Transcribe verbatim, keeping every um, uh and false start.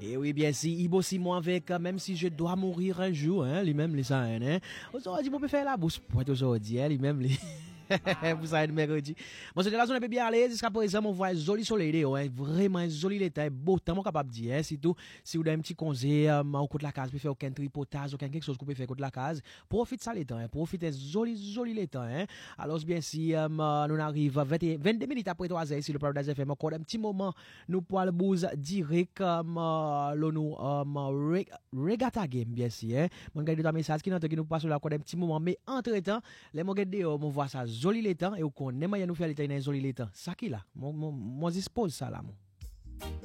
Et oui, bien si, il bosse moi avec, même si je dois mourir un jour, hein, lui-même, les ça, hein. Aujourd'hui, on peut faire la bourse pour aujourd'hui, hein, lui-même, les. Vous savez, mercredi. Bon, c'était la zone un peu bien à l'aise. Jusqu'à présent, on voit joli soleil, hein. Vraiment joli l'état. Beau temps, on capable de dire, hein. Surtout, si vous avez un petit conseil, euh, au côté de la case, vous faire aucun tripotage, aucun quelque chose que vous pouvez faire au côté de la case. Profitez ça l'état, hein. Profitez joli, joli l'état, hein. Alors, bien si, euh, nous arrivons vingt-deux minutes après trois heures, si le Paradise F M, encore un petit moment, nous pourrons le bouge direct, comme, euh, le nous, euh, regatta game, bien si, hein. Mon gars, de message qui nous passe là, encore un petit moment, mais entre temps, les mots de on voit ça joli l'état et on connaît moyen nous faire l'état dans joli l'état ça qui là mon mon mon dispose ça là mon